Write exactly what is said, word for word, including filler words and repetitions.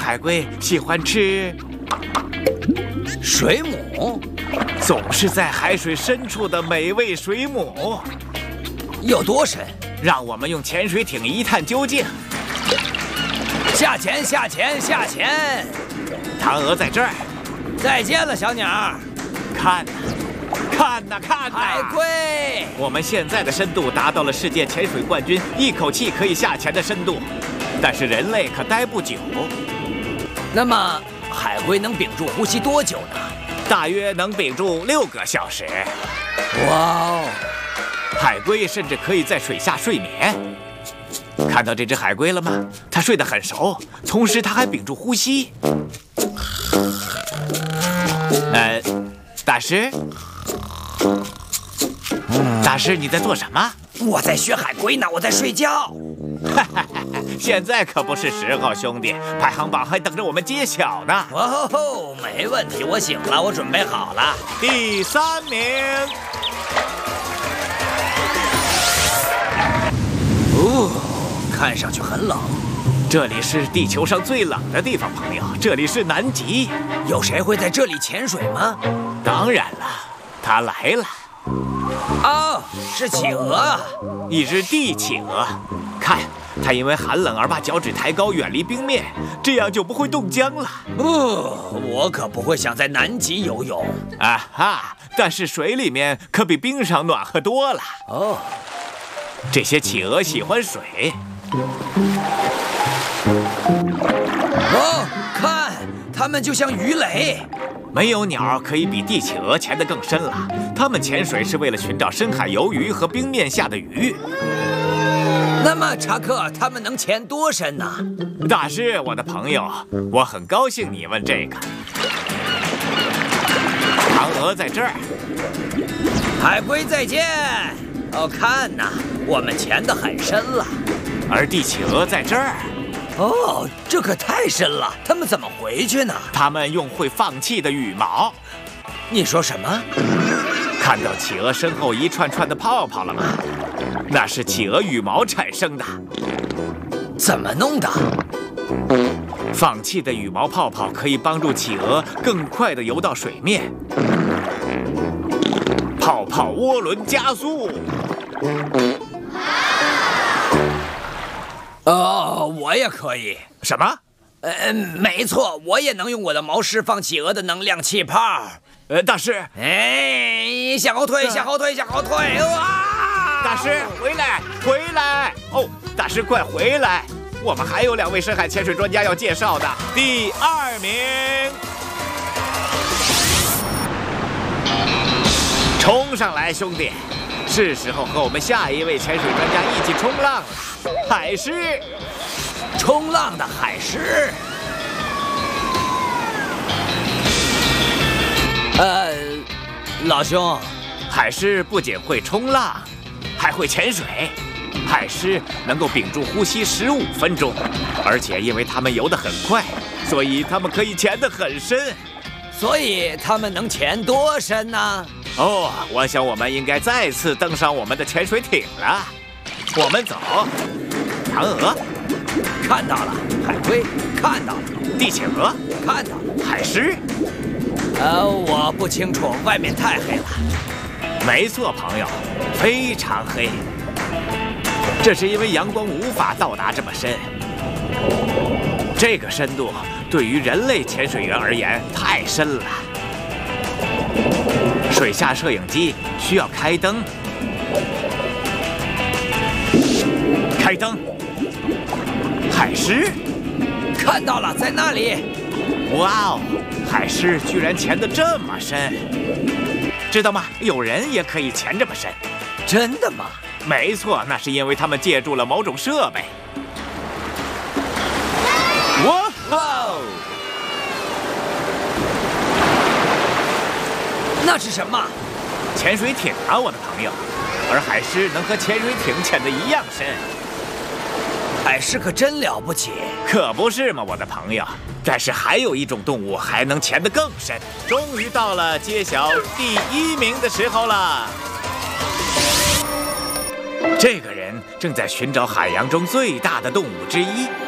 海龟喜欢吃水母， 总是在海水深处的美味水母。 有多深？ 让我们用潜水艇一探究竟。 下潜，下潜，下潜！ 唐鹅在这儿。 再见了，小鸟。 看呐，看呐，看呐！ 海龟， 我们现在的深度达到了世界潜水冠军一口气可以下潜的深度，但是人类可待不久。 那么，海龟能屏住呼吸多久呢？ 大约能屏住六个小时。 哇哦！ 海龟甚至可以在水下睡眠。看到这只海龟了吗？它睡得很熟，同时它还屏住呼吸。呃，大师，大师，你在做什么？ 我在学海龟呢，我在睡觉。 哈哈哈！现在可不是时候，兄弟，排行榜还等着我们揭晓呢。 哦吼，没问题，我醒了，我准备好了。 第三名。 哦，看上去很冷。 这里是地球上最冷的地方，朋友，这里是南极。 有谁会在这里潜水吗？ 当然了，他来了。 哦，是企鹅， 一只地企鹅。看，它因为寒冷而把脚趾抬高，远离冰面，这样就不会冻僵了。 哦，我可不会想在南极游泳。 啊哈！但是水里面可比冰上暖和多了。 哦， 这些企鹅喜欢水。 哦，看，它们就像鱼雷。 没有鸟可以比地企鹅潜得更深了。它们潜水是为了寻找深海鱿鱼和冰面下的鱼。 那么，查克，它们能潜多深呢？ 大师，我的朋友，我很高兴你问这个。唐鹅在这儿。 海龟再见。哦，看呐，我们潜得很深了。 而地企鹅在这儿。 哦，这可太深了，它们怎么回去呢？ 它们用会放气的羽毛。 你说什么？ 看到企鹅身后一串串的泡泡了吗？那是企鹅羽毛产生的。 怎么弄的？ 放气的羽毛泡泡可以帮助企鹅更快地游到水面。泡泡涡轮加速。 哦，我也可以。 什么？ 呃，没错，我也能用我的毛释放企鹅的能量气泡。 呃，大师， 哎，向后退，向后退，向后退！哇！ 大师，回来，回来！哦，大师，快回来！我们还有两位深海潜水专家要介绍的。第二名，冲上来，兄弟！是时候和我们下一位潜水专家一起冲浪了。海狮， 冲浪的海狮。呃，老兄， 海狮不仅会冲浪，还会潜水。海狮能够屏住呼吸十五分钟，而且因为它们游得很快，所以它们可以潜得很深。 所以它们能潜多深呢？ 哦，我想我们应该再次登上我们的潜水艇了。我们走。唐鹅， 看到了；海龟，看到了； 地企鹅， 看到了； 海狮。 呃，我不清楚，外面太黑了。 没错，朋友，非常黑。这是因为阳光无法到达这么深。这个深度对于人类潜水员而言太深了。水下摄影机需要开灯。开灯。海狮， 看到了，在那里。 哇哦，海狮居然潜得这么深，知道吗？有人也可以潜这么深。 真的吗？ 没错，那是因为他们借助了某种设备。哇哦！ 那是什么？ 潜水艇啊，我的朋友。而海狮能和潜水艇潜得一样深。 海狮可真了不起， 可不是嘛，我的朋友。但是还有一种动物还能潜得更深。终于到了揭晓第一名的时候了。这个人正在寻找海洋中最大的动物之一。